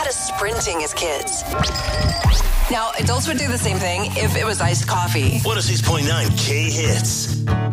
lot of sprinting as kids. Now, adults would do the same thing if it was iced coffee. 106.9 K Hits.